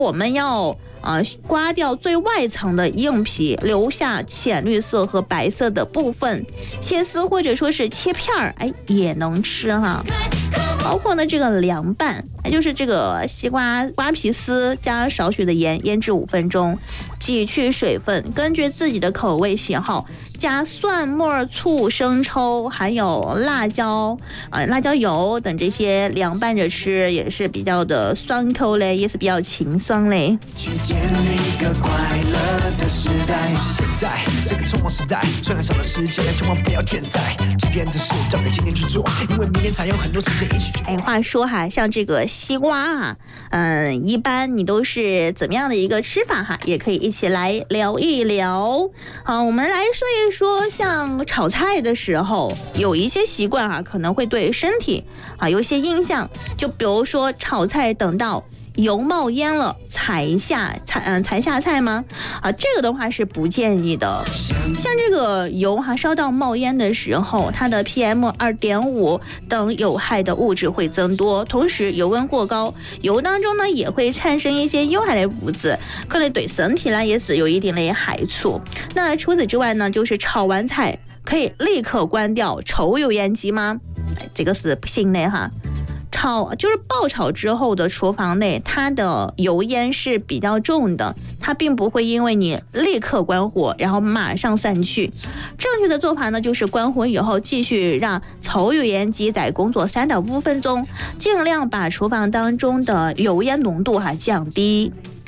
我们要刮掉最外层的硬皮，留下浅绿色和白色的部分，切丝或者说是切片儿，也能吃哈。包括呢这个凉拌，就是这个西瓜瓜皮丝加少许的盐腌制5分钟，挤去水分，根据自己的口味喜好加蒜末、醋、生抽，还有辣椒辣椒油等这些凉拌着吃，也是比较的酸口嘞，也是比较清爽嘞。 去建立一个快乐的时代，现在这个匆忙时代，虽然少了时间，千万不要倦怠。今天的事交给今天去做，因为明天才有很多时间一起去。 话说哈，像这个西瓜一般你都是怎么样的一个吃法哈？也可以一起来聊一聊。好，我们来说一说，像炒菜的时候有一些习惯可能会对身体有一些影响。就比如说炒菜等到油冒烟了才下菜吗？这个的话是不建议的。像这个油烧到冒烟的时候，它的 PM2.5 等有害的物质会增多，同时油温过高，油当中呢也会产生一些有害的物质，可能对身体呢也是有一定的害处。那除此之外呢，就是炒完菜可以立刻关掉抽油烟机吗？这个是不行的哈。就是爆炒之后的厨房内，它的油烟是比较重的，它并不会因为你立刻关火然后马上散去。正确的做法呢，就是关火以后继续让抽油烟机在工作3到5分钟，尽量把厨房当中的油烟浓度降低。